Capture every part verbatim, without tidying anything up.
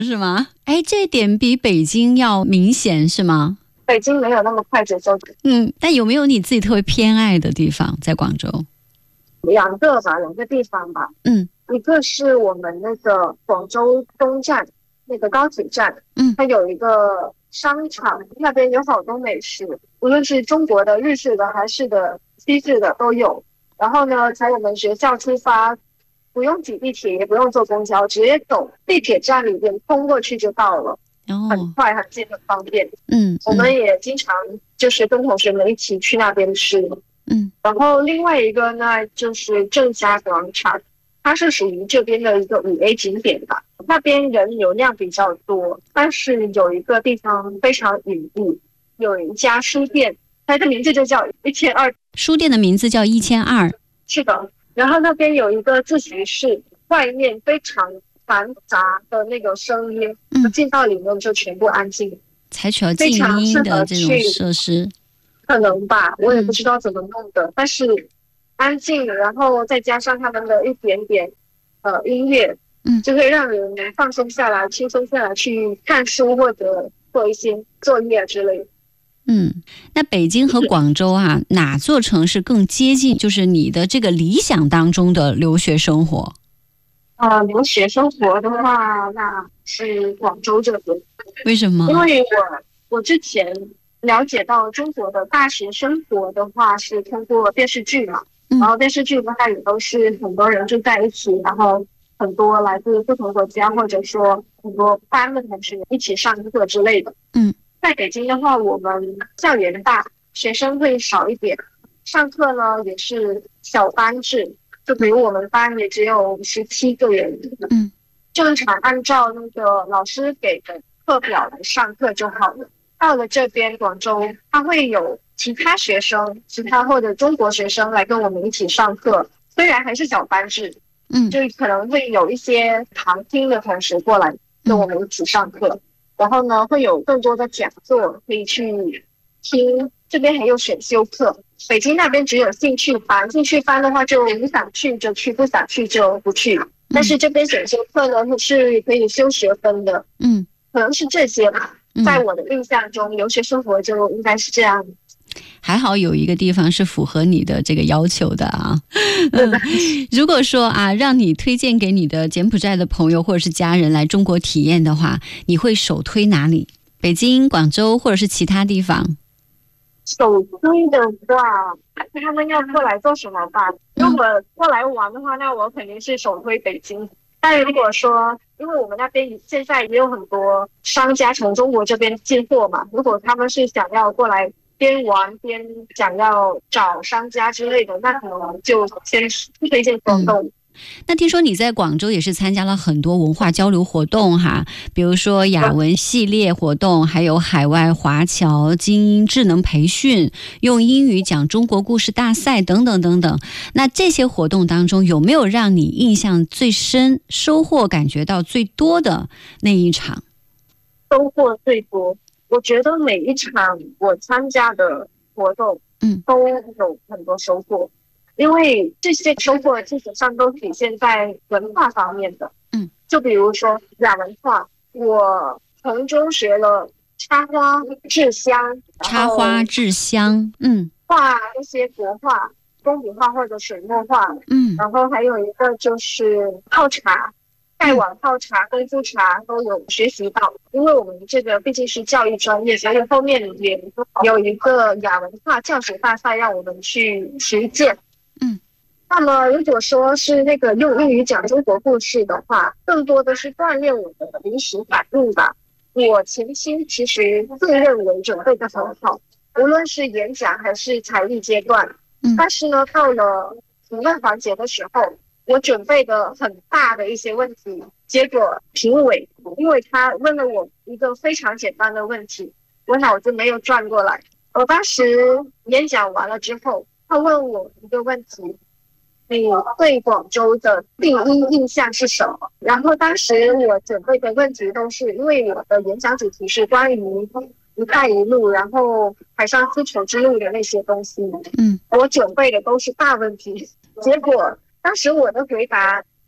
是吗？哎，这点比北京要明显是吗？ 北京没有那么快节奏。 嗯，但有没有你自己特别偏爱的地方在广州？ 两个吧，两个地方吧。 嗯， 一个是我们那个广州东站那个高铁站， 嗯， 它有一个商场，那边有好多美食，无论是中国的、日式的、韩式的、西式的都有。然后呢，从我们学校出发，不用挤地铁，也不用坐公交，直接走地铁站里边通过去就到了。 哦， 很快很近很方便。 嗯， 我们也经常就是跟同学们一起去那边吃。 嗯， 然后另外一个呢就是正佳广场，它是属于这边的一个五 A 景点吧，那边人流量比较多，但是有一个地方非常隐蔽，有一家书店，它的名字就叫一千二。 书店的名字叫一千二。 是的，然后那边有一个自习室，外面非常繁杂的那个声音，嗯，进到里面就全部安静， 采取了静音的这种设施， 可能吧，我也不知道怎么弄的，嗯、但是安静，然后再加上他们的一点点呃音乐，嗯，就会让人放松下来、轻松下来，去看书或者做一些作业之类的。 嗯，那北京和广州啊，哪座城市更接近就是你的这个理想当中的留学生活？ 呃，留学生活的话，那是广州这边。 为什么？ 因为我我之前了解到中国的大学生活的话，是通过电视剧嘛，嗯、然后电视剧的话也都是很多人住在一起，然后很多来自不同国家或者说很多班的同学一起上课之类的。嗯，在北京的话，我们校园大，学生会少一点，上课呢也是小班制。就比如我们班也只有十七个人，嗯，正常按照那个老师给的课表来上课就好了。到了这边广州，他会有其他学生、其他或者中国学生来跟我们一起上课，虽然还是小班制，嗯，就可能会有一些旁听的同学过来跟我们一起上课，然后呢，会有更多的讲座可以去听。这边还有选修课。北京那边只有兴趣班，兴趣班的话就你想去就去，不想去就不去。但是这边选修课呢是可以修学分的，嗯，可能是这些吧。在我的印象中，留学生活就应该是这样。 还好有一个地方是符合你的这个要求的啊。嗯，如果说啊，让你推荐给你的柬埔寨的朋友或者是家人来中国体验的话，你会首推哪里？北京、广州或者是其他地方？ 首推的话，他们要过来做什么吧？如果过来玩的话，那我肯定是首推北京。但如果说，因为我们那边现在也有很多商家从中国这边进货嘛，如果他们是想要过来边玩边想要找商家之类的，那可能就先推荐广东。嗯， 那听说你在广州也是参加了很多文化交流活动哈，比如说雅文系列活动，还有海外华侨精英智能培训，用英语讲中国故事大赛等等等等。那这些活动当中，有没有让你印象最深、收获感觉到最多的那一场？ 收获最多，我觉得每一场我参加的活动，嗯，都有很多收获。因为这些收获基本上都体现在文化方面的，嗯，就比如说雅文化，我从中学了插花、制香， 插花、制香，嗯， 画一些国画、工笔画或者水墨画，嗯，然后还有一个就是泡茶，盖碗泡茶、功夫茶都有学习到，因为我们这个毕竟是教育专业，所以后面也有一个雅文化教学大赛让我们去实践。嗯，那么如果说是那个用英语讲中国故事的话，更多的是锻炼我的临时反应吧。我前期其实自认为准备的很好，无论是演讲还是才艺阶段。嗯，但是呢，到了提问环节的时候，我准备的很大的一些问题，结果评委因为他问了我一个非常简单的问题，我脑子没有转过来。我当时演讲完了之后，他问我一个问题，你对广州的第一印象是什么？然后当时我准备的问题都是，因为我的演讲主题是关于一带一路，然后海上丝绸之路的那些东西，嗯，我准备的都是大问题，结果当时我的回答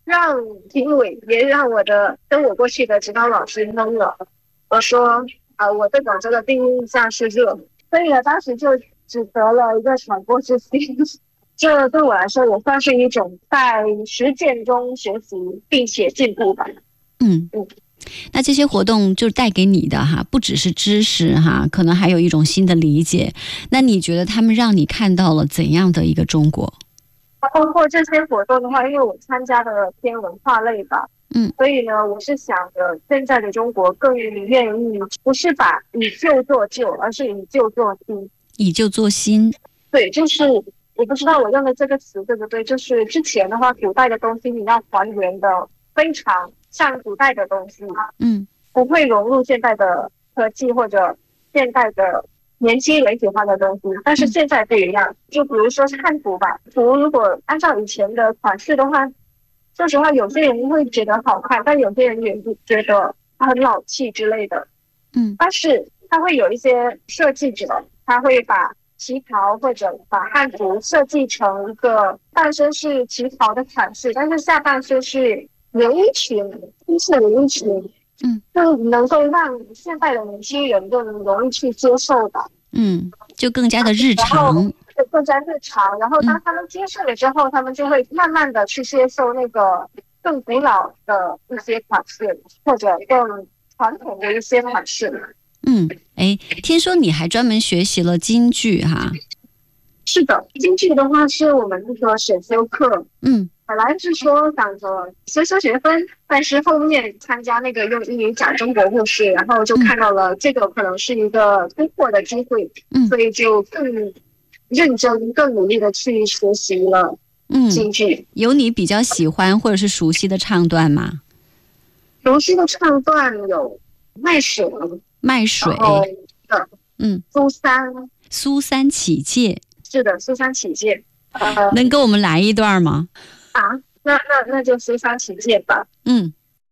让评委也让我的跟我过去的指导老师懵了。我说啊、呃，我对广州的第一印象是热，所以呢，当时就只得了一个传播之星。这对我来说也算是一种在实践中学习并且进步吧。 嗯嗯。那这些活动就带给你的哈，不只是知识哈，可能还有一种新的理解。那你觉得他们让你看到了怎样的一个中国？ 包括这些活动的话，因为我参加的偏文化类吧，嗯，所以呢，我是想着现在的中国更愿意不是把以旧做旧，而是以旧做新。 以旧做新， 对，就是我不知道我用的这个词对不对，就是之前的话，古代的东西你要还原的非常像古代的东西，嗯，不会融入现代的科技或者现代的年轻人喜欢的东西，但是现在不一样。就比如说是汉服吧，服如果按照以前的款式的话，说实话，有些人会觉得好看，但有些人也觉得它很老气之类的。嗯，但是它会有一些设计者，他会把旗袍或者把汉服设计成一个半身是旗袍的款式，但是下半身是连衣裙，黑色连衣裙。嗯，就能够让现代的年轻人更容易去接受的。 嗯，就更加的日常， 就更加日常。然后当他们接受了之后，嗯、他们就会慢慢的去接受那个更古老的一些款式，或者更传统的一些款式。 嗯，哎，听说你还专门学习了京剧哈？ 是的，京剧的话是我们那个选修课。嗯。本来是说想着修修学分，但是后面参加那个用英语讲中国故事，然后就看到了这个可能是一个突破的机会，嗯，所以就更认真、更努力的去学习了京剧。 嗯，有你比较喜欢或者是熟悉的唱段吗？ 熟悉的唱段有卖水、 卖水的，嗯，苏三、 苏三起解， 是的，苏三起解， 呃，能给我们来一段吗？ 啊，那那那就苏三起解吧。嗯，